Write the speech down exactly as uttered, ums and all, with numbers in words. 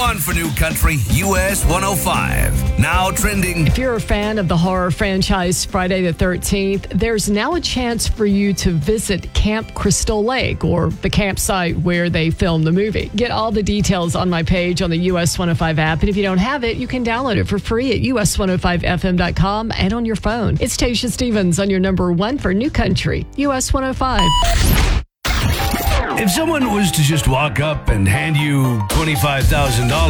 one for New Country, U S one oh five. Now trending. If you're a fan of the horror franchise Friday the thirteenth, there's now a chance for you to visit Camp Crystal Lake, or the campsite where they filmed the movie. Get all the details on my page on the U S one oh five app, and if you don't have it, you can download it for free at U S one oh five F M dot com and on your phone. It's Tasha Stevens on your number one for New Country, U S one oh five. If someone was to just walk up and hand you twenty-five thousand dollars,